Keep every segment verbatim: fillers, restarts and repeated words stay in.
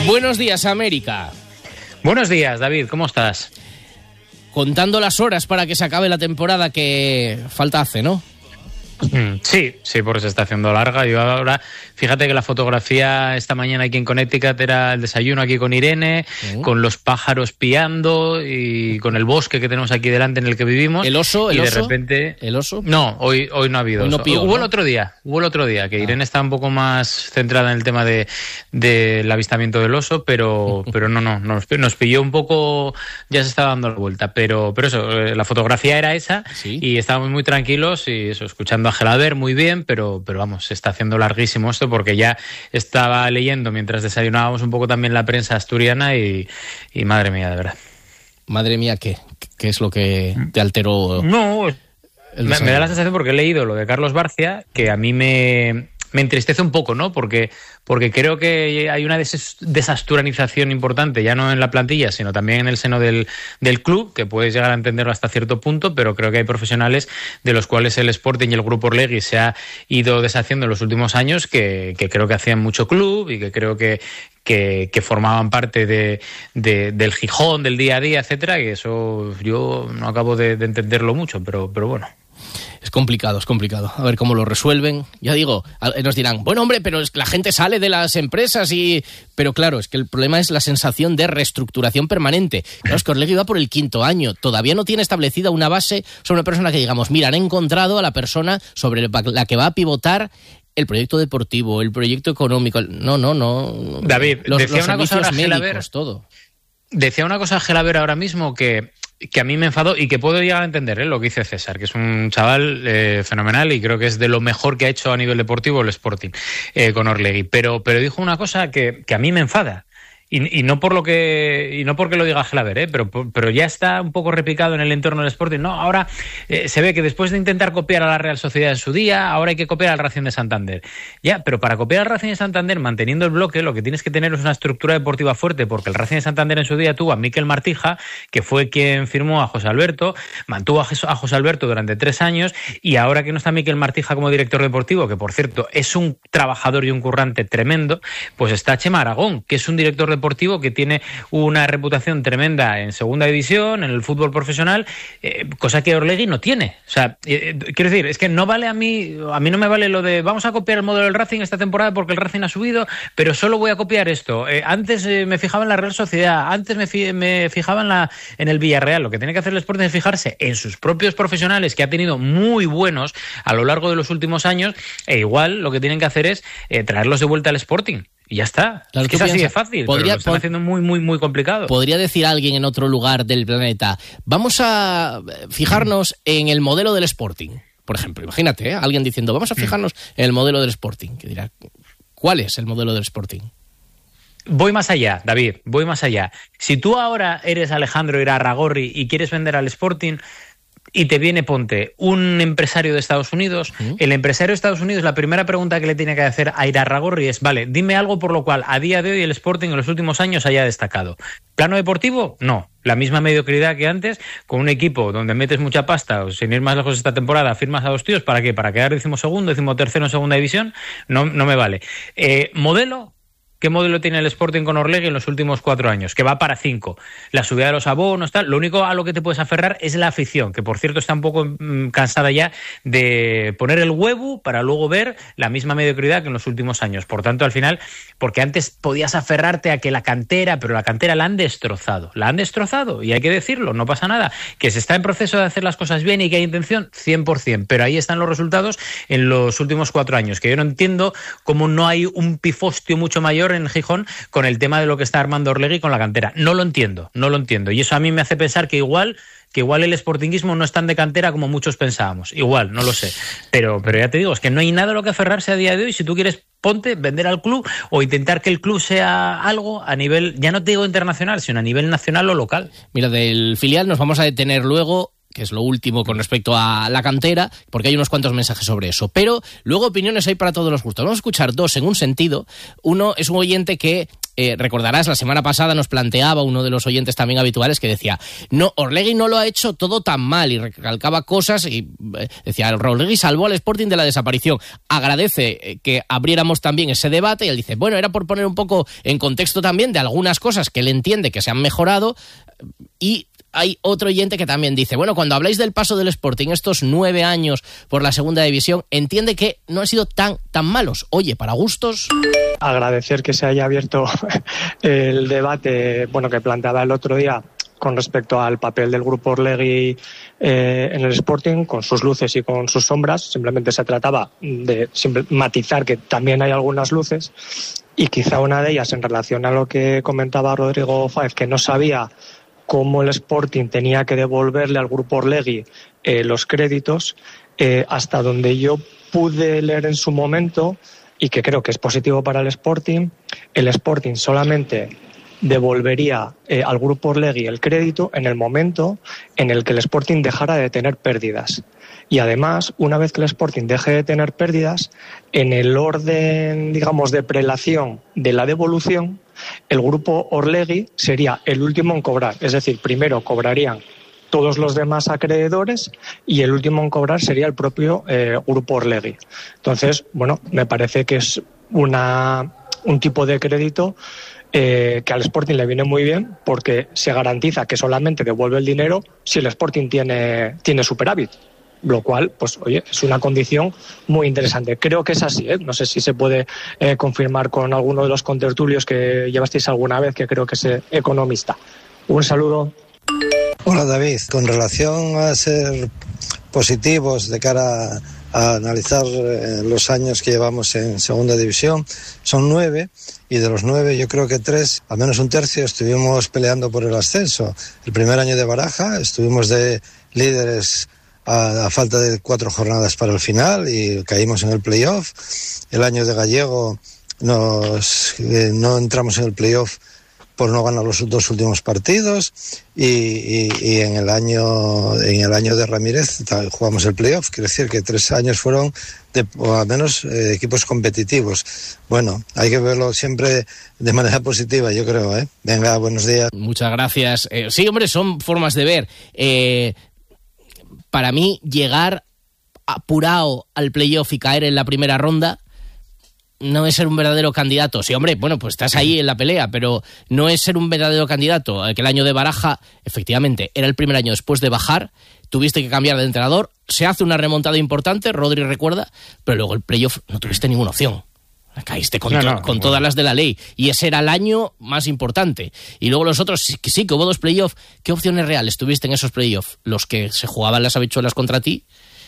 Buenos días, América. Buenos días, David, ¿cómo estás? Contando las horas para que se acabe la temporada que falta hace, ¿no? Sí, sí, porque se está haciendo larga. Yo ahora, fíjate que la fotografía esta mañana aquí en Connecticut era el desayuno aquí con Irene, uh-huh. con los pájaros piando y con el bosque que tenemos aquí delante en el que vivimos. ¿El oso? ¿El y de oso? repente... ¿El oso? No, hoy, hoy no ha habido hoy no oso. pío, Hubo ¿no? el otro día, hubo el otro día, que ah. Irene está un poco más centrada en el tema de del avistamiento del oso, pero pero no, no, nos, nos pilló un poco, ya se estaba dando la vuelta, pero, pero eso, la fotografía era esa, ¿sí? Y estábamos muy tranquilos y eso, escuchando a Gelaber muy bien, pero, pero vamos, se está haciendo larguísimo esto porque ya estaba leyendo mientras desayunábamos un poco también la prensa asturiana y, y madre mía, de verdad. Madre mía, ¿qué? ¿Qué es lo que te alteró? No, me, me da la sensación porque he leído lo de Carlos Barcia, que a mí me... me entristece un poco, ¿no? Porque, porque creo que hay una des- desasturanización importante, ya no en la plantilla, sino también en el seno del, del club, que puedes llegar a entenderlo hasta cierto punto, pero creo que hay profesionales de los cuales el Sporting y el Grupo Orlegui se ha ido deshaciendo en los últimos años, que, que creo que hacían mucho club y que creo que, que, que formaban parte de, de, del Gijón, del día a día, etcétera, y eso yo no acabo de, de entenderlo mucho, pero, pero bueno. Es complicado, es complicado. A ver cómo lo resuelven. Ya digo, nos dirán, bueno, hombre, pero es que la gente sale de las empresas y... Pero claro, es que el problema es la sensación de reestructuración permanente. Claro, es que Orlegui va por el quinto año. Todavía no tiene establecida una base sobre una persona que digamos, mira, han encontrado a la persona sobre la que va a pivotar el proyecto deportivo, el proyecto económico. No, no, no. David, los, decía los una cosa servicios médicos, Gelaber, todo. Decía una cosa Gelaber ahora mismo que... que a mí me enfadó y que puedo llegar a entender, ¿eh? Lo que dice César, que es un chaval eh, fenomenal y creo que es de lo mejor que ha hecho a nivel deportivo el Sporting eh, con Orlegui, pero, pero dijo una cosa que, que a mí me enfada. Y, y no por lo que y no porque lo diga Gelaber, ¿eh? pero, pero ya está un poco replicado en el entorno del Sporting. No, ahora eh, se ve que después de intentar copiar a la Real Sociedad en su día, ahora hay que copiar al Racing de Santander. Ya, pero para copiar al Racing de Santander, manteniendo el bloque, lo que tienes que tener es una estructura deportiva fuerte, porque el Racing de Santander en su día tuvo a Miquel Martija, que fue quien firmó a José Alberto, mantuvo a, a José Alberto durante tres años, y ahora que no está Miquel Martija como director deportivo, que por cierto es un trabajador y un currante tremendo, pues está Chema Aragón, que es un director deportivo deportivo que tiene una reputación tremenda en segunda división, en el fútbol profesional, eh, cosa que Orlegui no tiene. O sea, eh, quiero decir, es que no vale a mí, a mí no me vale lo de vamos a copiar el modelo del Racing esta temporada porque el Racing ha subido, pero solo voy a copiar esto. Eh, antes eh, me fijaba en la Real Sociedad, antes me, fi- me fijaba en, la, en el Villarreal. Lo que tiene que hacer el Sporting es fijarse en sus propios profesionales, que ha tenido muy buenos a lo largo de los últimos años, e igual lo que tienen que hacer es eh, traerlos de vuelta al Sporting. Y ya está. Claro, es que es así de fácil, podría, pero lo están haciendo muy, muy, muy complicado. Podría decir alguien en otro lugar del planeta, vamos a fijarnos en el modelo del Sporting, por ejemplo. Imagínate, ¿eh? Alguien diciendo, vamos a fijarnos en el modelo del Sporting. Que dirá, ¿cuál es el modelo del Sporting? Voy más allá, David, voy más allá. Si tú ahora eres Alejandro Irarragorri y quieres vender al Sporting... y te viene, ponte, un empresario de Estados Unidos, ¿Mm? El empresario de Estados Unidos, la primera pregunta que le tiene que hacer a Irarragorri es, vale, dime algo por lo cual a día de hoy el Sporting en los últimos años haya destacado. ¿Plano deportivo? No. La misma mediocridad que antes, con un equipo donde metes mucha pasta, o sin ir más lejos esta temporada, firmas a dos tíos, ¿para qué? ¿Para quedar decimosegundo, decimotercero en segunda división? No, no me vale. Eh, ¿modelo? ¿Qué modelo tiene el Sporting con Orlegui en los últimos cuatro años? Que va para cinco. La subida de los abonos, tal. Lo único a lo que te puedes aferrar es la afición, que por cierto está un poco mmm, cansada ya de poner el huevo para luego ver la misma mediocridad que en los últimos años. Por tanto, al final, porque antes podías aferrarte a que la cantera, pero la cantera la han destrozado. La han destrozado y hay que decirlo, no pasa nada. Que se está en proceso de hacer las cosas bien y que hay intención, cien por ciento. Pero ahí están los resultados en los últimos cuatro años, que yo no entiendo cómo no hay un pifostio mucho mayor en Gijón con el tema de lo que está armando Orlegui con la cantera. No lo entiendo, no lo entiendo. Y eso a mí me hace pensar que igual que igual el sportinguismo no es tan de cantera como muchos pensábamos. Igual, no lo sé. Pero, pero ya te digo, es que no hay nada a lo que aferrarse a día de hoy. Si tú quieres, ponte, vender al club o intentar que el club sea algo a nivel, ya no te digo internacional, sino a nivel nacional o local. Mira, del filial nos vamos a detener luego, que es lo último con respecto a la cantera, porque hay unos cuantos mensajes sobre eso. Pero luego opiniones hay para todos los gustos. Vamos a escuchar dos en un sentido. Uno es un oyente que eh, recordarás, la semana pasada nos planteaba uno de los oyentes también habituales que decía, no, Orlegui no lo ha hecho todo tan mal, y recalcaba cosas y eh, decía, Orlegui salvó al Sporting de la desaparición. Agradece eh, que abriéramos también ese debate y él dice, bueno, era por poner un poco en contexto también de algunas cosas que él entiende que se han mejorado. Y hay otro oyente que también dice, bueno, cuando habláis del paso del Sporting estos nueve años por la segunda división, entiende que no han sido tan, tan malos. Oye, para gustos... Agradecer que se haya abierto el debate, bueno, que planteaba el otro día con respecto al papel del grupo Orlegui eh, en el Sporting, con sus luces y con sus sombras. Simplemente se trataba de simple, matizar que también hay algunas luces, y quizá una de ellas en relación a lo que comentaba Rodrigo Fáez, que no sabía cómo el Sporting tenía que devolverle al grupo Orlegui eh, los créditos, eh, hasta donde yo pude leer en su momento, y que creo que es positivo para el Sporting, el Sporting solamente devolvería eh, al grupo Orlegui el crédito en el momento en el que el Sporting dejara de tener pérdidas. Y además, una vez que el Sporting deje de tener pérdidas, en el orden, digamos, de prelación de la devolución, el grupo Orlegui sería el último en cobrar. Es decir, primero cobrarían todos los demás acreedores y el último en cobrar sería el propio eh, grupo Orlegui. Entonces, bueno, me parece que es una, un tipo de crédito eh, que al Sporting le viene muy bien, porque se garantiza que solamente devuelve el dinero si el Sporting tiene, tiene superávit. Lo cual, pues oye, es una condición muy interesante. Creo que es así, ¿eh? No sé si se puede eh, confirmar con alguno de los contertulios que llevasteis alguna vez, que creo que es economista. Un saludo. Hola David, con relación a ser positivos de cara a analizar eh, los años que llevamos en segunda división, son nueve, y de los nueve yo creo que tres, al menos un tercio, estuvimos peleando por el ascenso. El primer año de Baraja estuvimos de líderes a, a falta de cuatro jornadas para el final y caímos en el playoff. El año de Gallego nos, eh, no entramos en el playoff por no ganar los dos últimos partidos, y, y, y en el año en el año de Ramírez jugamos el playoff. Quiere decir que tres años fueron de, o al menos eh, equipos competitivos. Bueno, hay que verlo siempre de manera positiva, yo creo, ¿eh? Venga, buenos días. Muchas gracias. Eh, sí, hombre, son formas de ver. Eh, para mí, llegar apurado al playoff y caer en la primera ronda no es ser un verdadero candidato. Sí, hombre, bueno, pues estás ahí en la pelea, pero no es ser un verdadero candidato. Que el año de Baraja, efectivamente, era el primer año después de bajar, tuviste que cambiar de entrenador, se hace una remontada importante, Rodri recuerda, pero luego el playoff no tuviste ninguna opción. Caíste con, no, no, con bueno. todas las de la ley, y ese era el año más importante. Y luego los otros, sí, sí que hubo dos playoffs. ¿Qué opciones reales tuviste en esos playoffs? Los que se jugaban las habichuelas contra ti.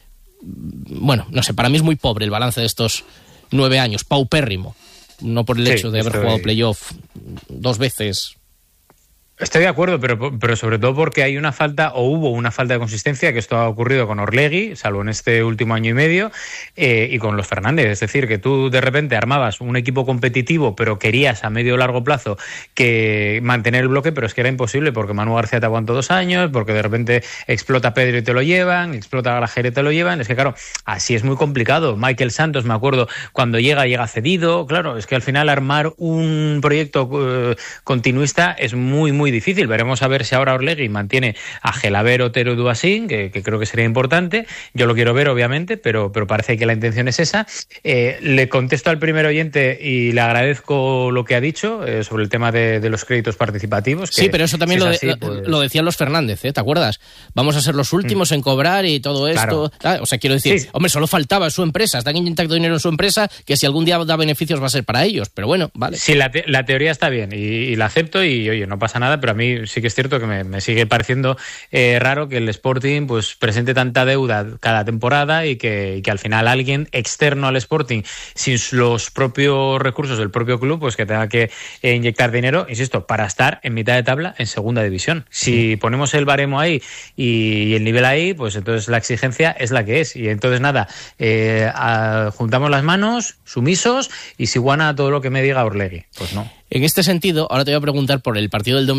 Bueno, no sé, para mí es muy pobre el balance de estos nueve años, paupérrimo, no por el sí, hecho de haber jugado playoff dos veces. Estoy de acuerdo, pero, pero sobre todo porque hay una falta, o hubo una falta de consistencia, que esto ha ocurrido con Orlegui, salvo en este último año y medio, eh, y con los Fernández. Es decir, que tú de repente armabas un equipo competitivo, pero querías a medio o largo plazo que mantener el bloque, pero es que era imposible, porque Manu García te aguantó dos años, porque de repente explota Pedro y te lo llevan, explota Grajera y te lo llevan. Es que claro, así es muy complicado. Michael Santos, me acuerdo, cuando llega, llega cedido. Claro, es que al final armar un proyecto eh, continuista es muy, muy difícil. Veremos a ver si ahora Orlegui mantiene a Gelaber, Otero y Duasín, que, que creo que sería importante. Yo lo quiero ver, obviamente, pero, pero parece que la intención es esa. Eh, le contesto al primer oyente y le agradezco lo que ha dicho eh, sobre el tema de, de los créditos participativos. Que sí, pero eso también si lo, así, de, pues... lo decían los Fernández, ¿eh? ¿Te acuerdas? Vamos a ser los últimos mm. en cobrar y todo esto. Claro. O sea, quiero decir, sí. hombre, solo faltaba su empresa. Están inyectando dinero en su empresa, que si algún día da beneficios va a ser para ellos. Pero bueno, vale. Sí, la, te- la teoría está bien y, y la acepto y, oye, no pasa nada, pero a mí sí que es cierto que me, me sigue pareciendo eh, raro que el Sporting pues presente tanta deuda cada temporada y que, y que al final alguien externo al Sporting, sin los propios recursos del propio club, pues que tenga que eh, inyectar dinero, insisto, para estar en mitad de tabla en segunda división. Si mm. ponemos el baremo ahí y, y el nivel ahí, pues entonces la exigencia es la que es. Y entonces nada, eh, a, juntamos las manos, sumisos, y si guana todo lo que me diga Orlegui. Pues no. En este sentido, ahora te voy a preguntar por el partido del domingo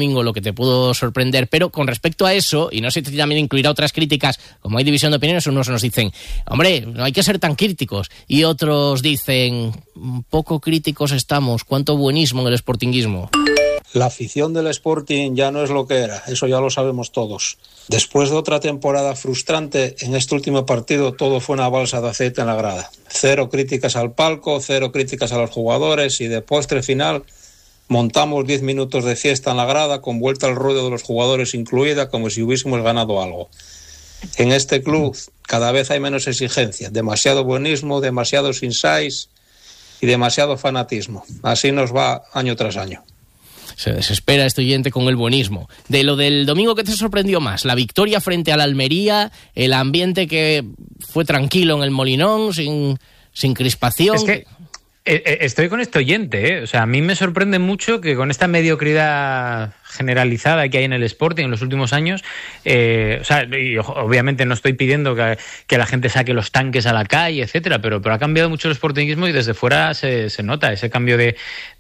domingo lo que te pudo sorprender, pero con respecto a eso, y no sé si también incluirá otras críticas, como hay división de opiniones, unos nos dicen, hombre, no hay que ser tan críticos, y otros dicen, poco críticos estamos, cuánto buenismo en el sportinguismo. La afición del Sporting ya no es lo que era, eso ya lo sabemos todos. Después de otra temporada frustrante, en este último partido todo fue una balsa de aceite en la grada. Cero críticas al palco, cero críticas a los jugadores y de postre final montamos diez minutos de fiesta en la grada con vuelta al ruedo de los jugadores incluida como si hubiésemos ganado algo. En este club cada vez hay menos exigencia, demasiado buenismo, demasiados insights y demasiado fanatismo. Así nos va año tras año. Se desespera este oyente con el buenismo. De lo del domingo, ¿qué te sorprendió más? ¿La victoria frente a la Almería? ¿El ambiente que fue tranquilo en el Molinón, sin, sin crispación? Es que estoy con este oyente, ¿eh? O sea, a mí me sorprende mucho que con esta mediocridad generalizada que hay en el Sporting en los últimos años, eh, o sea, y obviamente no estoy pidiendo que, que la gente saque los tanques a la calle, etcétera, pero, pero ha cambiado mucho el sportinguismo y desde fuera se, se nota ese cambio de,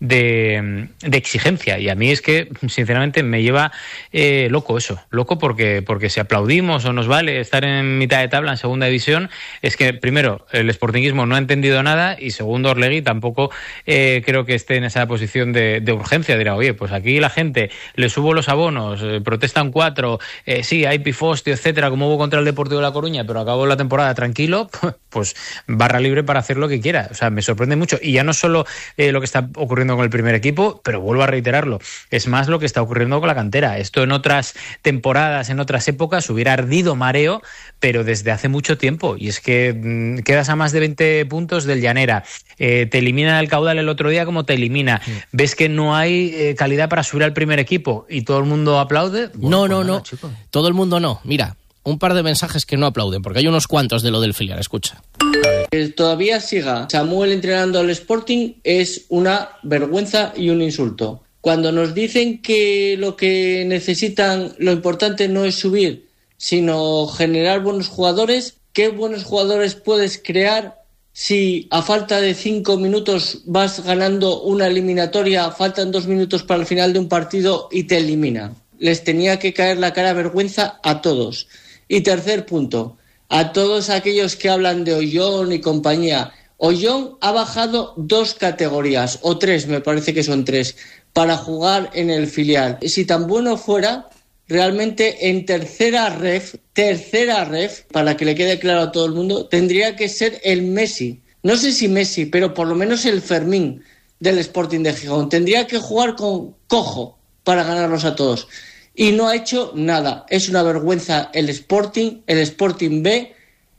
de, de exigencia, y a mí es que sinceramente me lleva eh, loco eso, loco porque, porque si aplaudimos o nos vale estar en mitad de tabla en segunda división, es que primero el sportinguismo no ha entendido nada y segundo Orlegui tampoco eh, creo que esté en esa posición de, de urgencia, dirá, oye, pues aquí la gente le subo los abonos, eh, protestan cuatro, eh, sí, hay pifostio, etcétera, como hubo contra el Deportivo de La Coruña, pero acabó la temporada tranquilo, pues barra libre para hacer lo que quiera. O sea, me sorprende mucho. Y ya no solo eh, lo que está ocurriendo con el primer equipo, pero vuelvo a reiterarlo, es más lo que está ocurriendo con la cantera. Esto en otras temporadas, en otras épocas, hubiera ardido mareo, pero desde hace mucho tiempo. Y es que mmm, quedas a más de veinte puntos del Llanera, eh, te eliminan el caudal el otro día como te elimina, sí. Ves que no hay eh, calidad para subir al primer equipo y todo el mundo aplaude. Bueno, no, no, pues nada, no. Chico. Todo el mundo no. Mira, un par de mensajes que no aplauden, porque hay unos cuantos de lo del filial. Escucha. Que todavía siga Samuel entrenando al Sporting es una vergüenza y un insulto. Cuando nos dicen que lo que necesitan, lo importante no es subir, sino generar buenos jugadores, ¿qué buenos jugadores puedes crear si a falta de cinco minutos vas ganando una eliminatoria, faltan dos minutos para el final de un partido y te eliminan? Les tenía que caer la cara vergüenza a todos. Y tercer punto, a todos aquellos que hablan de Ollón y compañía. Ollón ha bajado dos categorías, o tres, me parece que son tres, para jugar en el filial. Si tan bueno fuera, realmente en tercera ref, tercera ref, para que le quede claro a todo el mundo, tendría que ser el Messi. No sé si Messi, pero por lo menos el Fermín del Sporting de Gijón. Tendría que jugar con Cojo para ganarlos a todos. Y no ha hecho nada. Es una vergüenza el Sporting, el Sporting B,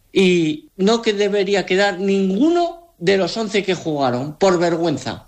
y no que debería quedar ninguno de los once que jugaron, por vergüenza.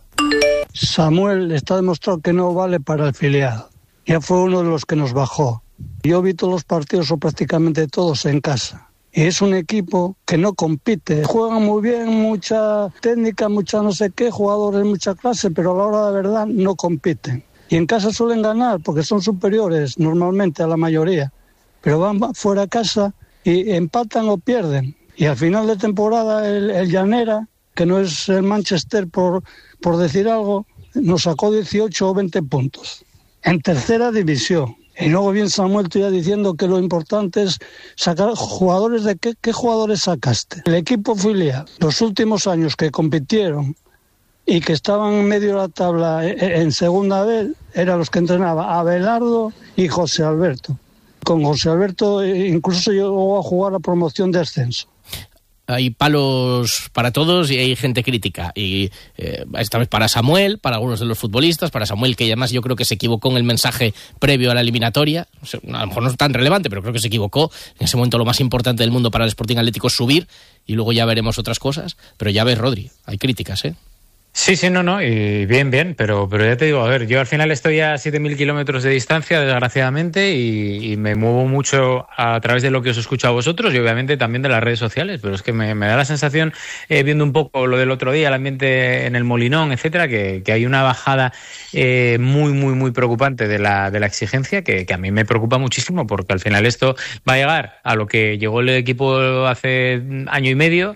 Samuel está demostrado que no vale para el filial. Ya fue uno de los que nos bajó. Yo vi todos los partidos o prácticamente todos en casa. Y es un equipo que no compite. Juegan muy bien, mucha técnica, mucha no sé qué, jugadores, mucha clase, pero a la hora de verdad no compiten. Y en casa suelen ganar porque son superiores normalmente a la mayoría. Pero van fuera a casa y empatan o pierden. Y al final de temporada el, el Llanera, que no es el Manchester por, por decir algo, nos sacó dieciocho o veinte puntos. En tercera división. Y luego bien Samuel tú ya diciendo que lo importante es sacar jugadores. ¿De qué, qué jugadores sacaste? El equipo filial, los últimos años que compitieron y que estaban en medio de la tabla en segunda vez, eran los que entrenaba Abelardo y José Alberto. Con José Alberto incluso llegó a jugar la promoción de ascenso. Hay palos para todos y hay gente crítica. Y eh, esta vez para Samuel, para algunos de los futbolistas, para Samuel, que además yo creo que se equivocó en el mensaje previo a la eliminatoria. O sea, a lo mejor no es tan relevante, pero creo que se equivocó. En ese momento lo más importante del mundo para el Sporting Atlético es subir y luego ya veremos otras cosas. Pero ya ves, Rodri, hay críticas, ¿eh? Sí, sí, no, no, y bien, bien, pero, pero ya te digo, a ver, yo al final estoy a siete mil kilómetros de distancia, desgraciadamente, y, y me muevo mucho a través de lo que os escucho a vosotros y obviamente también de las redes sociales, pero es que me, me da la sensación, eh, viendo un poco lo del otro día, el ambiente en el Molinón, etcétera, que, que hay una bajada eh, muy, muy, muy preocupante de la, de la exigencia, que, que a mí me preocupa muchísimo, porque al final esto va a llegar a lo que llegó el equipo hace año y medio,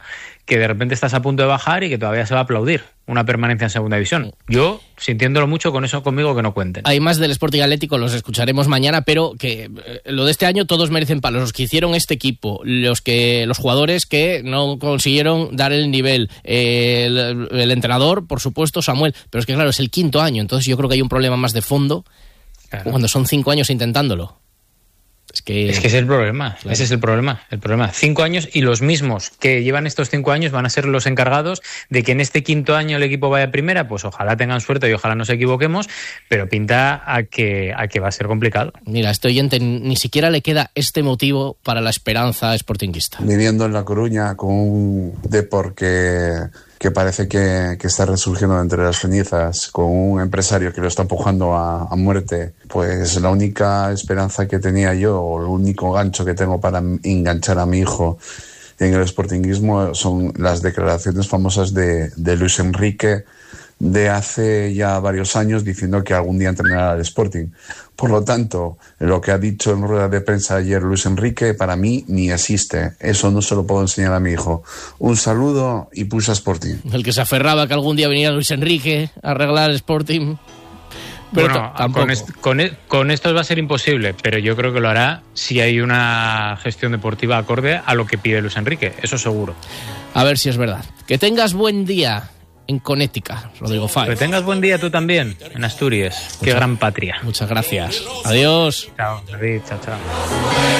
que de repente estás a punto de bajar y que todavía se va a aplaudir una permanencia en segunda división. Yo, sintiéndolo mucho, con eso conmigo que no cuenten. Hay más del Sporting Atlético, los escucharemos mañana, pero que eh, lo de este año todos merecen palos. Los que hicieron este equipo, los que los jugadores que no consiguieron dar el nivel, eh, el, el entrenador, por supuesto, Samuel, pero es que claro, es el quinto año, entonces yo creo que hay un problema más de fondo claro. Cuando son cinco años intentándolo. Es que... es que ese es el problema, claro. ese es el problema, el problema. Cinco años y los mismos que llevan estos cinco años van a ser los encargados de que en este quinto año el equipo vaya a primera, pues ojalá tengan suerte y ojalá nos equivoquemos, pero pinta a que, a que va a ser complicado. Mira, a este oyente ni siquiera le queda este motivo para la esperanza sportinguista. Viviendo en La Coruña con un Depor que... que parece que, que está resurgiendo entre las cenizas, con un empresario que lo está empujando a, a muerte, pues la única esperanza que tenía yo, o el único gancho que tengo para enganchar a mi hijo en el sportinguismo son las declaraciones famosas de, de Luis Enrique de hace ya varios años diciendo que algún día entrenará al Sporting. Por lo tanto, lo que ha dicho en rueda de prensa ayer Luis Enrique, para mí ni existe. Eso no se lo puedo enseñar a mi hijo. Un saludo y pulsa Sporting. El que se aferraba que algún día viniera Luis Enrique a arreglar el Sporting. Pero bueno, con, est- con, e- con esto va a ser imposible, pero yo creo que lo hará si hay una gestión deportiva acorde a lo que pide Luis Enrique. Eso seguro. A ver si es verdad. Que tengas buen día en Connecticut, Rodrigo Fáez. Que tengas buen día tú también, en Asturias. Muchas, qué gran patria. Muchas gracias. Adiós. Chao, David. Chao, chao.